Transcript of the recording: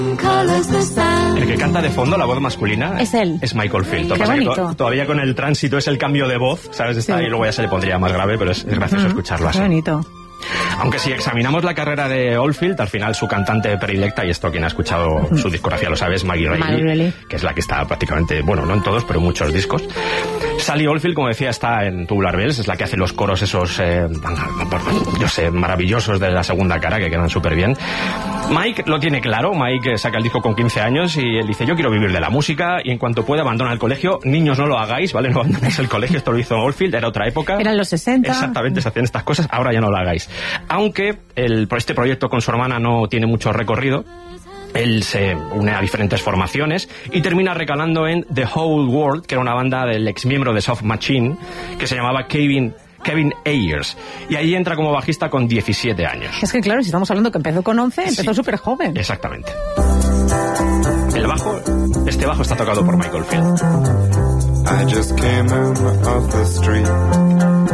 El que canta de fondo, la voz masculina, es él. Es Michael Field. Qué bonito. Todavía con el tránsito es el cambio de voz, ¿sabes? Está ahí, luego ya se le pondría más grave, pero es gracioso escucharlo así. Qué bonito. Aunque si examinamos la carrera de Oldfield, al final su cantante predilecta, y esto quien ha escuchado su discografía lo sabe, es Maggie Reilly, que es la que está prácticamente, bueno, no en todos, pero en muchos discos. Sally Oldfield, como decía, está en Tubular Bells, es la que hace los coros esos, yo sé, maravillosos de la segunda cara, que quedan súper bien. Mike lo tiene claro. Mike saca el disco con 15 años y él dice: yo quiero vivir de la música, y en cuanto pueda abandona el colegio. Niños, no lo hagáis, ¿vale? No abandonéis el colegio, esto lo hizo Oldfield, era otra época. Eran los 60. Exactamente, se hacían estas cosas, ahora ya no lo hagáis. Aunque este proyecto con su hermana no tiene mucho recorrido, él se une a diferentes formaciones y termina recalando en The Whole World, que era una banda del ex miembro de Soft Machine, que se llamaba Kevin Ayers, y ahí entra como bajista con 17 años. Es que claro, si estamos hablando que empezó con 11, empezó súper joven. Exactamente. Este bajo está tocado por Michael Field. I just came in off the street.